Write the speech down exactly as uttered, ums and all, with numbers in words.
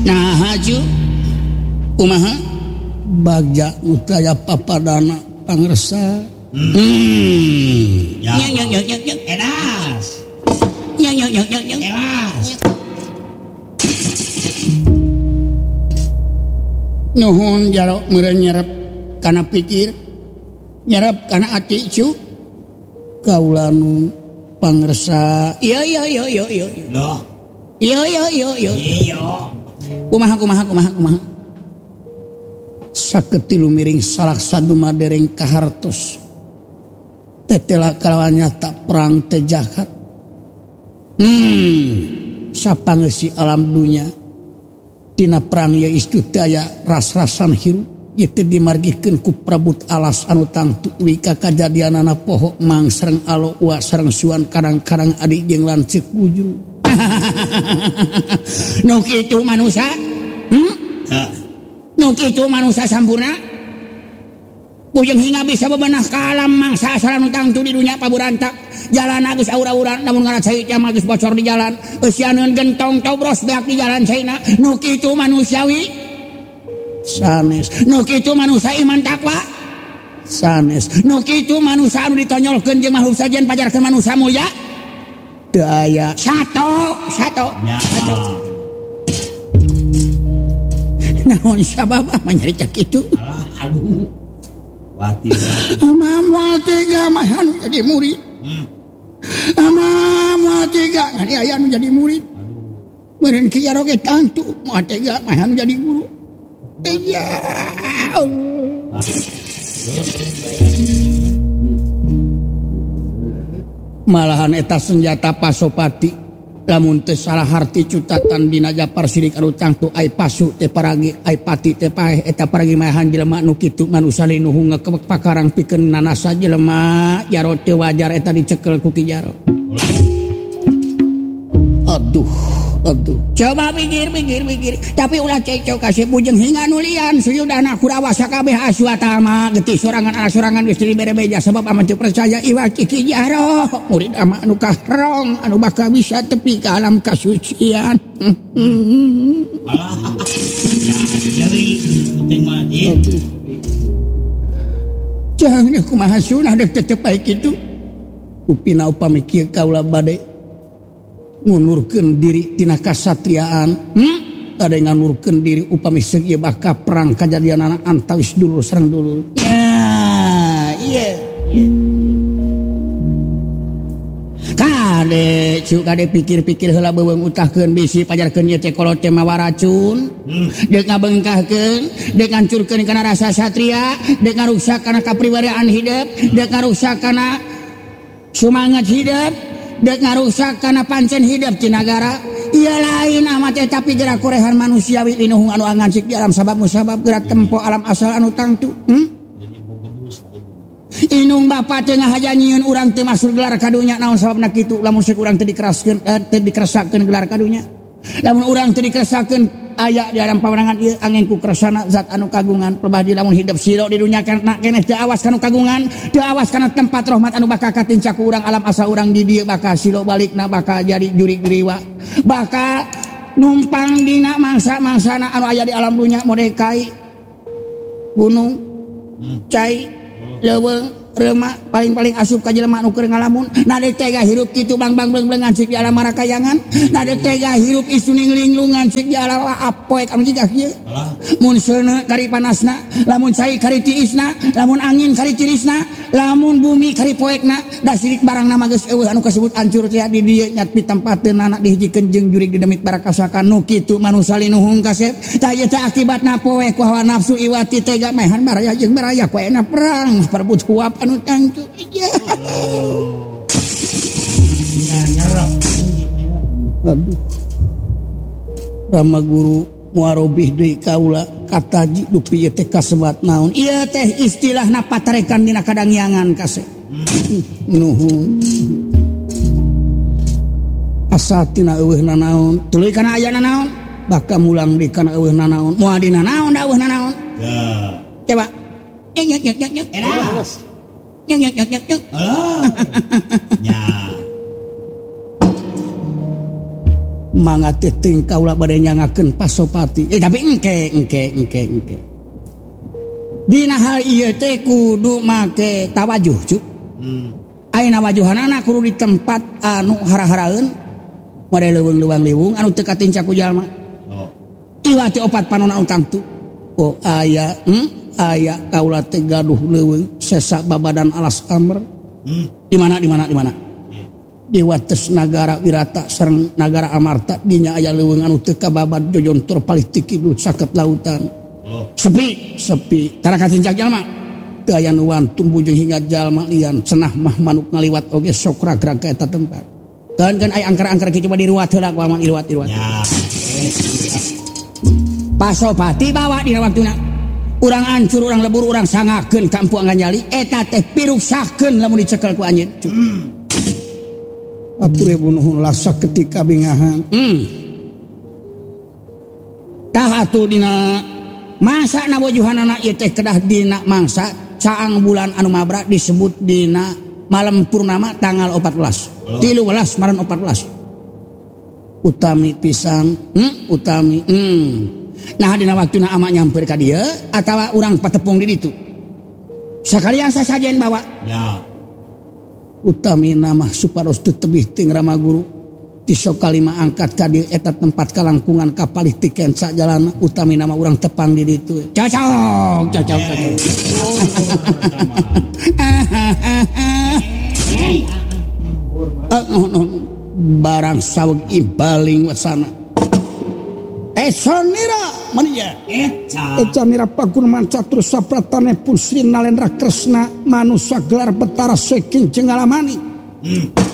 Nah haju kumaha bagja utaya papadana pangresa. Hmm. Ya. Nyek nyek nyek nyek nyek. Edas. Nyek nyek nyek nyek nyek. Edas. Nuhun jaro meureun nyerep kana pikir. Nyerep kana ati cu. Kaula nu pangresa. Iya iya iya iya iya. Loh. Iya iya iya iya. Iya. Kumaha kumaha kumaha kumaha. Saketilu miring salak saduma dereng kahartos. Tetela kalawan nyata perang teh jahat. Hmm, sapangeusi alam dunya tina perang ya istu daya ras-rasan hirup ieu teh dimargikeun ku Prabu alas anu tangtu wika kajadianana poho mang sareng alo wa sareng suan kadang-kadang adi jeung lanceuk wujud. Nu kitu manusia? Hmm? Hah. Nu kitu manusia sampurna? Pujeng hingga bisa bebenah ka alam mangsa asal anu tangtu di dunia paburanta. Jalan agus aura-aura namun ngaran cai mah geus bocor di jalan. Eusianeun gentong cobros beak di jalan caina. Nu kitu manusiawi? Sanes. Nu kitu manusia iman takwa? Sanes. Nu kitu manusia anu ditonyolkeun jeung makhluk sajian pajarkeun manusia mulia? Daya satu satu Ya. satu. Naon sababah manyarita kitu? Alah, aduh. Wati. Amam tiga mahan jadi murid. Hmm. Amam tiga ngadi aya nu jadi murid. Meureun kieu jaro ge tantu moal tiga mahan jadi guru. Iya. Malahan eta senjata pasopati lamun teu salah harti cutatan dina Japar sirik anu tangtu ai pasu teh paragi ai pati teh paeh eta paragi mahan jelema nu kitu manusia nuhung ngekebek pakarang pikeun nanasa jelema jaro teu wajar eta dicekel ku ki jaro. Aduh, aduh. Coba pikir, pikir, pikir. Tapi ulah cecok kasih bujeng hingga nulian suyudana Kurawa sakabeh aswatama getih sorangan ala sorangan geus dibere-beja sebab aman teu percaya iwa Ki Jaro murid ama anu kahrong anu bakal bisa tepi ka alam kasucian. Alah. Ya, jadi penting mah ieu. Jangan kumaha sunah dek tetep bae kitu. Upina upami kieu kaula bade ngunurkeun diri tina kasatriaan. Hmm? Ada yang nganurkeun diri upami seug ieu bakal perang kajadianana antawis dulur sareng dulur. Ya, iya. Kade cu kade pikir-pikir heula beubeung utahkeun bisi pajarkeun ieu teh kolot teh mawa racun. Hmm. Deuk ngabengkahkeun, deuk ngancurkeun kana rasa satria, deuk ngarusak kana kapribadian hidup, deuk ngarusak kana semangat hidup. Dek ngarusak karena pancen hidup di negara. Ia lain amat teh tapi gerak korehan manusiawi linuhung anu angansik di alam sabab musabab gerak tempo alam asal anu tangtu. Hmm? Inung bapa teh ngahajanyieun urang teh masuk gelar kadunya naon sababna kitu lamun seuk urang teh dikeraskeun eh, teh dikeresakeun gelar kadunya. Lamun urang teh dikeresakeun aya di alam pawenangan ieu angin ku kersana zat anu kagungan pribadi lamun hidup siro di dunia kana keneh teu awas kana kagungan teu awas kana tempat rahmat anu bakal katinca ku urang alam asa urang di dieu bakal silo balikna bakal jadi jurig riwa bakal numpang dina mangsa-mangsana anu aya di alam dunya model kai gunung cai leuweung reuma paling-paling asup ka jelema anu keur ngalamun nade tega hirup kitu bang-bang beung-beungan cik di alam marakayangan nade tega hirup isu linglungan cik di alam apoek anu jigah kieu mun seuneu kari panasna lamun cai kari tiisna lamun angin kari tirisna lamun bumi kari poekna da sirik barangna mah geus eueuh anu kasebut hancur teh di dieu nyat pitampateun anak dihijikeun jeung jurig di demit barakasakan nu kitu manusia linuhung kasep tah ieu teh akibatna poek ku hawa nafsu iwati tega mehan baraya jeung baraya poena perang perebut huap anu tangtu iya. Aduh. Rama guru muarobih deui kaula kataji dupi ieu teh kasebat naon. Ieu teh istilahna patarekan dina kadangyangan kase. Nuhun. Asa tina eueuhna naon, tuluy kana ayana naon, bakal mulang di kana eueuhna naon. Moal dina naon da eueuhna naon? Ya. Coba. Nyek nyek nyek nyek. Enak. Nyek nyek nyek nyek nyek. Alah. Ya. mangga teuing kaula bade nyangakeun Pasopati. Eh tapi engke engke engke engke. Dina hal ieu teh kudu make tawajuh, Cuk. Hmm. Ayeuna wajuhanana kudu di tempat anu hara-haraeun, made leuweung-leuweung anu teu katinca ku jalma. Oh. Iwa teh opat panonna anu tangtu. Oh aya, hmm? Aya kaula teh gaduh leuweung sesa babadan alas amr. Hmm. Di mana di mana di mana? Di wates nagara Wirata sareng nagara Amarta dinya aya leuweung anu teu kababad jojontor palitik kidul saket lautan. Oh. Sepi, sepi. Tara kacincak jalma. Teu aya nu wantum bujung hingga jalma lian cenah mah manuk ngaliwat oge sok ragrag ka eta tempat. Keun keun aya angker-angker kitu mah diruwat heula ku amang iruwat-iruwat. Ya. Pasopati bawa dina waktuna. Urang ancur, urang lebur, urang sangakeun ka Empu Anganjali eta teh piruksakeun lamun dicekel ku anjeun. Hmm. Atur bunuh lasa ketika bingahan. Hmm. Tah atuh dina masa nawajuhanana ieu teh kedah dina mangsa caang bulan anu mabra disebut dina malam purnama tanggal opat belas. Oh. tilu belas maran opat belas. Utami pisang, hmm? utami. Hmm. Nah dina waktuna ama nyamper ka dieu atawa urang patepung di ditu. Sakalian sasajen bawa. Ya. Utami nama supados teu tebih teuing Rama Guru. Tisok kalima angkat ka dieu eta tempat kalangkungan kapalitikeun sajalana utami nama urang tepang di ditu. Cocok, cocok, cocok. Barang saweg ibaling wasana. Esonira mania. Eca. Eca mira pakunuman catur sapratane pun Sri Nalendra Kresna manusa gelar Betara saking Jenggalamani. Hmm.